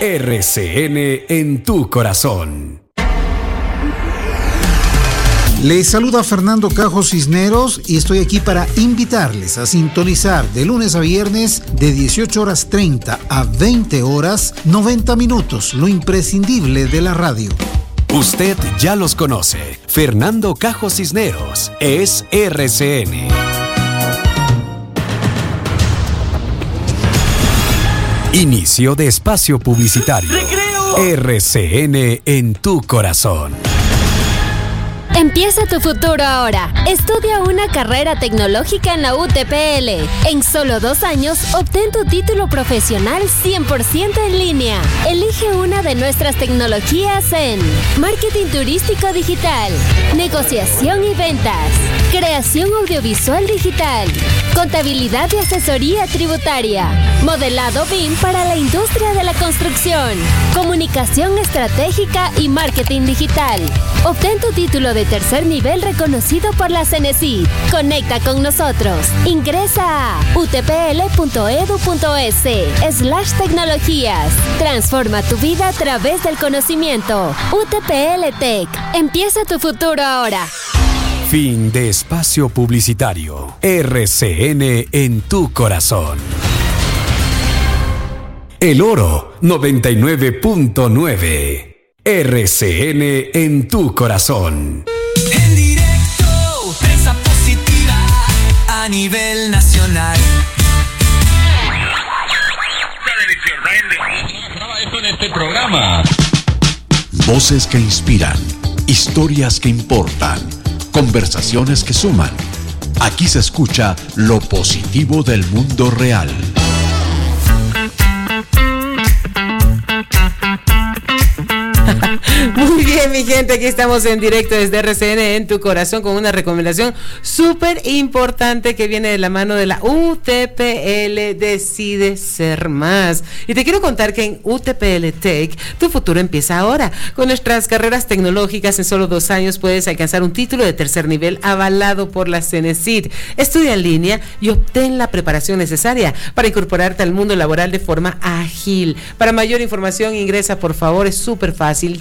RCN en tu corazón. Les saluda Fernando Cajo Cisneros y estoy aquí para invitarles a sintonizar de lunes a viernes de 18:30 a 20 horas, 90 minutos, lo imprescindible de la radio. Usted ya los conoce. Fernando Cajo Cisneros es RCN. Inicio de espacio publicitario. ¡Recreo! RCN en tu corazón. Empieza tu futuro ahora. Estudia una carrera tecnológica en la UTPL. En solo 2 años, obtén tu título profesional 100% en línea. Elige una de nuestras tecnologías en marketing turístico digital, negociación y ventas, creación audiovisual digital, contabilidad y asesoría tributaria, modelado BIM para la industria de la construcción, comunicación estratégica y marketing digital. Obtén tu título de tercer nivel reconocido por la CENESID. Conecta con nosotros. Ingresa a utpl.edu.es/tecnologías. Transforma tu vida a través del conocimiento. UTPL Tech. Empieza tu futuro ahora. Fin de espacio publicitario. RCN en tu corazón. El Oro 99.9. RCN en tu corazón. En directo, prensa positiva a nivel nacional. En este programa. Voces que inspiran, historias que importan, conversaciones que suman. Aquí se escucha lo positivo del mundo real. Muy bien, mi gente, aquí estamos en directo desde RCN en tu corazón con una recomendación súper importante que viene de la mano de la UTPL Decide Ser Más. Y te quiero contar que en UTPL Tech tu futuro empieza ahora. Con nuestras carreras tecnológicas en solo 2 años puedes alcanzar un título de tercer nivel avalado por la CENESID. Estudia en línea y obtén la preparación necesaria para incorporarte al mundo laboral de forma ágil. Para mayor información ingresa por favor, es súper fácil,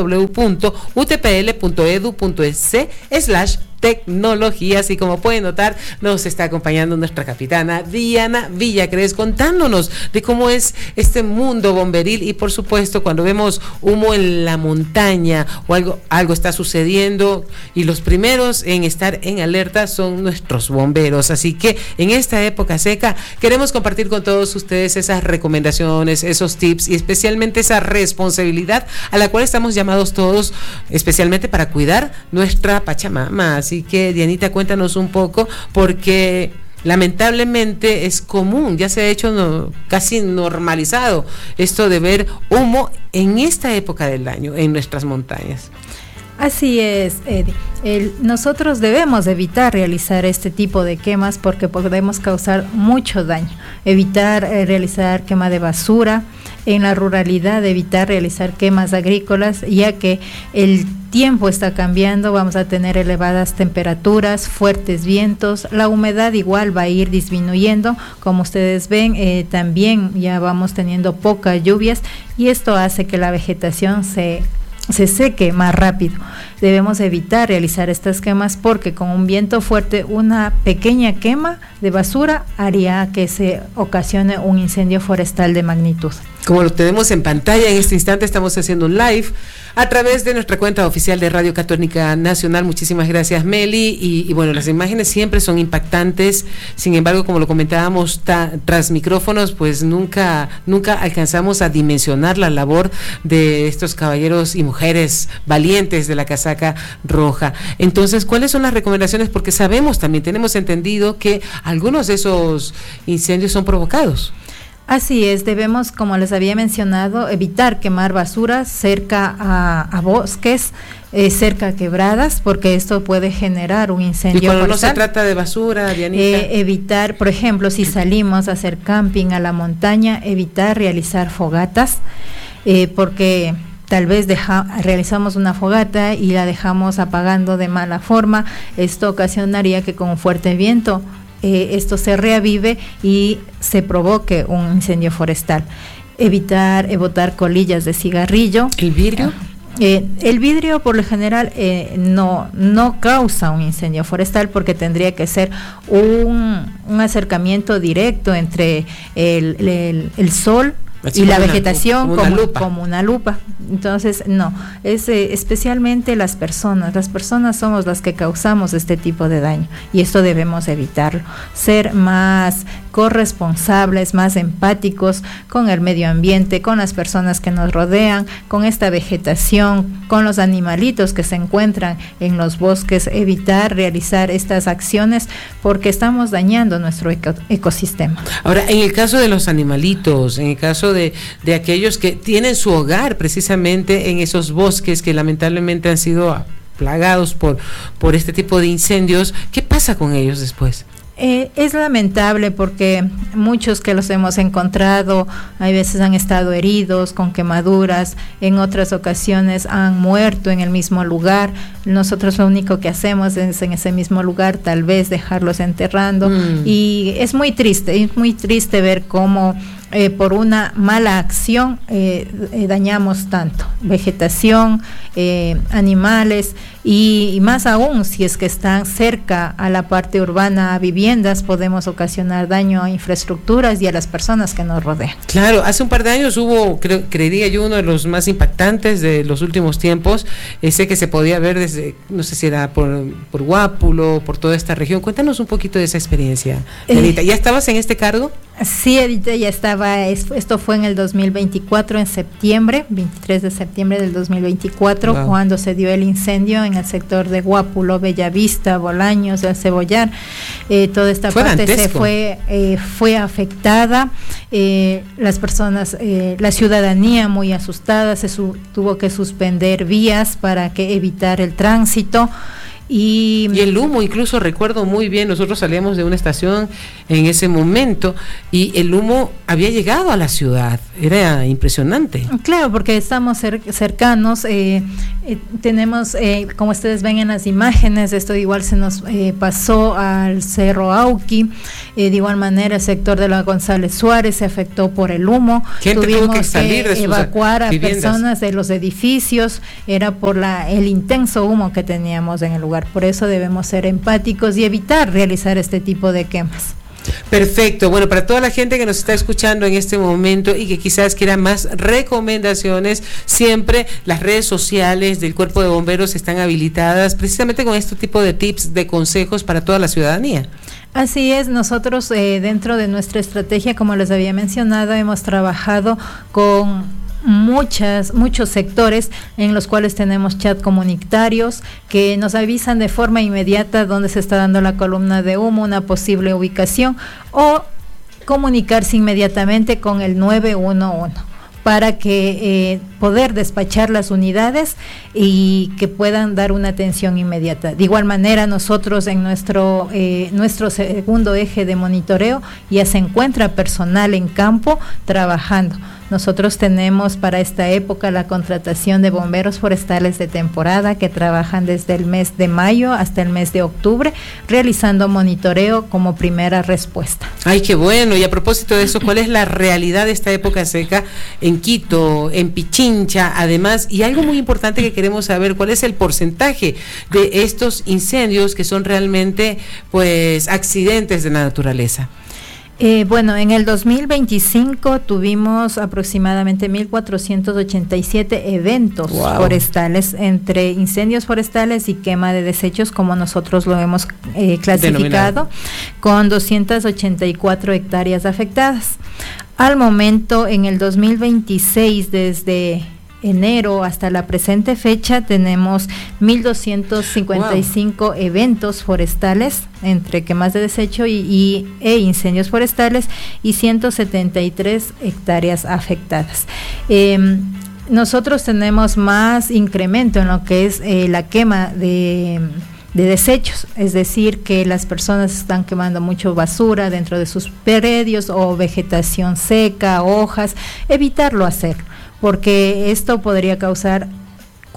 www.utpl.edu.es/tecnologías. Y como pueden notar, nos está acompañando nuestra capitana Diana Villacrés contándonos de cómo es este mundo bomberil y por supuesto cuando vemos humo en la montaña o algo está sucediendo y los primeros en estar en alerta son nuestros bomberos. Así que en esta época seca queremos compartir con todos ustedes esas recomendaciones, esos tips y especialmente esa responsabilidad a la cual estamos llamados todos, especialmente para cuidar nuestra Pachamama. Así que, Dianita, cuéntanos un poco, porque lamentablemente es común, ya se ha hecho casi normalizado esto de ver humo en esta época del año en nuestras montañas. Así es, Eddie. Nosotros debemos evitar realizar este tipo de quemas porque podemos causar mucho daño. Evitar realizar quema de basura. En la ruralidad, evitar realizar quemas agrícolas, ya que el tiempo está cambiando, vamos a tener elevadas temperaturas, fuertes vientos, la humedad igual va a ir disminuyendo, como ustedes ven, también ya vamos teniendo pocas lluvias y esto hace que la vegetación se seque más rápido. Debemos evitar realizar estas quemas porque con un viento fuerte una pequeña quema de basura haría que se ocasione un incendio forestal de magnitud. Como lo tenemos en pantalla en este instante, estamos haciendo un live a través de nuestra cuenta oficial de Radio Católica Nacional. Muchísimas gracias, Meli. Y bueno, las imágenes siempre son impactantes. Sin embargo, como lo comentábamos tras micrófonos, pues nunca alcanzamos a dimensionar la labor de estos caballeros y mujeres valientes de la casaca roja. Entonces, ¿cuáles son las recomendaciones? Porque sabemos, también tenemos entendido que algunos de esos incendios son provocados. Así es, debemos, como les había mencionado, evitar quemar basura cerca a bosques, cerca a quebradas, porque esto puede generar un incendio. Y cuando forestal. no se trata de basura, Dianita. Evitar, por ejemplo, si salimos a hacer camping a la montaña, evitar realizar fogatas, porque tal vez realizamos una fogata y la dejamos apagando de mala forma. Esto ocasionaría que con un fuerte viento esto se reavive y se provoque un incendio forestal. evitar botar colillas de cigarrillo. ¿El vidrio? El vidrio por lo general no causa un incendio forestal porque tendría que ser un acercamiento directo entre el sol y la vegetación como una lupa. Entonces, no, es especialmente las personas somos las que causamos este tipo de daño y esto debemos evitarlo, ser más corresponsables, más empáticos con el medio ambiente, con las personas que nos rodean, con esta vegetación, con los animalitos que se encuentran en los bosques, evitar realizar estas acciones porque estamos dañando nuestro ecosistema. Ahora, en el caso de los animalitos, en el caso de aquellos que tienen su hogar precisamente en esos bosques que lamentablemente han sido plagados por este tipo de incendios, ¿qué pasa con ellos después? Es lamentable porque muchos que los hemos encontrado, hay veces han estado heridos, con quemaduras, en otras ocasiones han muerto en el mismo lugar. Nosotros lo único que hacemos es en ese mismo lugar tal vez dejarlos enterrando y es muy triste ver cómo por una mala acción dañamos tanto vegetación, animales y más aún si es que están cerca a la parte urbana, a viviendas, podemos ocasionar daño a infraestructuras y a las personas que nos rodean. Claro, hace un par de años hubo, creería yo, uno de los más impactantes de los últimos tiempos, ese que se podía ver desde, no sé si era por Guápulo, por toda esta región. Cuéntanos un poquito de esa experiencia, Edita. ¿Ya estabas en este cargo? Sí, Edita, ya estaba, esto fue en el 2024, en septiembre, 23 de septiembre del 2024, wow, cuando se dio el incendio en el sector de Guápulo, Bellavista, Bolaños, El Cebollar. Toda esta parte dantesco. Fue afectada, las personas, la ciudadanía muy asustada, tuvo que suspender vías para evitar el tránsito. Y el humo, incluso recuerdo muy bien, nosotros salíamos de una estación en ese momento y el humo había llegado a la ciudad, era impresionante. Claro, porque estamos cercanos, tenemos, como ustedes ven en las imágenes, esto igual se nos pasó al Cerro Auqui, de igual manera el sector de la González Suárez se afectó por el humo, tuvimos que evacuar a personas de los edificios, era por el intenso humo que teníamos en el lugar. Por eso debemos ser empáticos y evitar realizar este tipo de quemas. Perfecto, bueno, para toda la gente que nos está escuchando en este momento y que quizás quiera más recomendaciones, siempre las redes sociales del Cuerpo de Bomberos están habilitadas precisamente con este tipo de tips, de consejos para toda la ciudadanía. Así es, nosotros dentro de nuestra estrategia, como les había mencionado, hemos trabajado con muchos sectores en los cuales tenemos chat comunitarios que nos avisan de forma inmediata dónde se está dando la columna de humo, una posible ubicación, o comunicarse inmediatamente con el 911 para que poder despachar las unidades y que puedan dar una atención inmediata. De igual manera, nosotros en nuestro segundo eje de monitoreo ya se encuentra personal en campo trabajando. Nosotros tenemos para esta época la contratación de bomberos forestales de temporada que trabajan desde el mes de mayo hasta el mes de octubre, realizando monitoreo como primera respuesta. Ay, qué bueno. Y a propósito de eso, ¿cuál es la realidad de esta época seca en Quito, en Pichincha, además? Y algo muy importante que queremos saber, ¿cuál es el porcentaje de estos incendios que son realmente, pues, accidentes de la naturaleza? Bueno, en el 2025 tuvimos aproximadamente 1.487 eventos forestales, entre incendios forestales y quema de desechos, como nosotros lo hemos clasificado, con 284 hectáreas afectadas. Al momento, en el 2026, desde enero hasta la presente fecha, tenemos 1.255 eventos forestales entre quemas de desecho e incendios forestales y 173 hectáreas afectadas. Nosotros tenemos más incremento en lo que es la quema de desechos, es decir, que las personas están quemando mucho basura dentro de sus predios o vegetación seca, hojas, evitarlo hacerlo, porque esto podría causar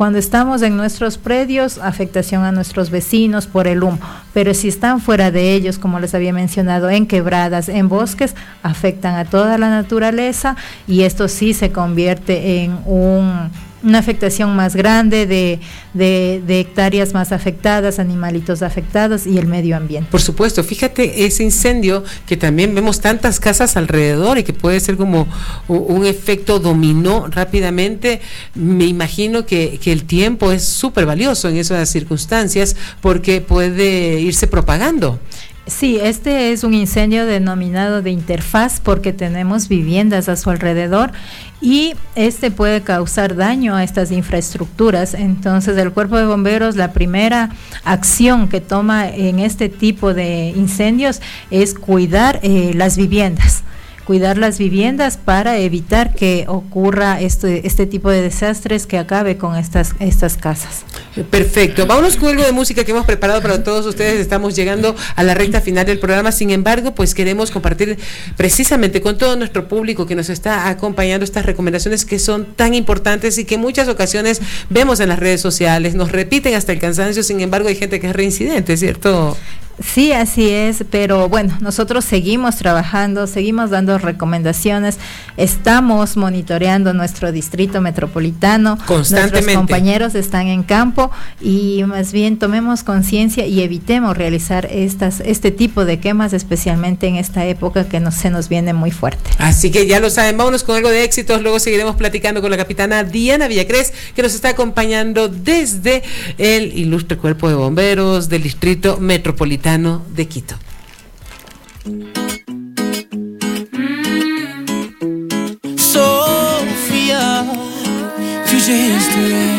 Cuando estamos en nuestros predios, afectación a nuestros vecinos por el humo, pero si están fuera de ellos, como les había mencionado, en quebradas, en bosques, afectan a toda la naturaleza y esto sí se convierte en una afectación más grande de hectáreas más afectadas, animalitos afectados y el medio ambiente. Por supuesto, fíjate ese incendio que también vemos tantas casas alrededor y que puede ser como un efecto dominó rápidamente. Me imagino que el tiempo es súper valioso en esas circunstancias porque puede irse propagando. Sí, este es un incendio denominado de interfaz porque tenemos viviendas a su alrededor y este puede causar daño a estas infraestructuras. Entonces el Cuerpo de Bomberos, la primera acción que toma en este tipo de incendios es cuidar las viviendas para evitar que ocurra este tipo de desastres, que acabe con estas casas. Perfecto, vámonos con algo de música que hemos preparado para todos ustedes. Estamos llegando a la recta final del programa, sin embargo, pues queremos compartir precisamente con todo nuestro público que nos está acompañando estas recomendaciones que son tan importantes y que en muchas ocasiones vemos en las redes sociales, nos repiten hasta el cansancio, sin embargo hay gente que es reincidente, ¿cierto? Sí, así es, pero bueno, nosotros seguimos trabajando, seguimos dando recomendaciones, estamos monitoreando nuestro distrito metropolitano, constantemente. Nuestros compañeros están en campo y más bien tomemos conciencia y evitemos realizar este tipo de quemas, especialmente en esta época que se nos viene muy fuerte. Así que ya lo saben, vámonos con algo de éxitos, luego seguiremos platicando con la capitana Diana Villacrés, que nos está acompañando desde el ilustre Cuerpo de Bomberos del Distrito Metropolitano de Quito. Sofía, future history.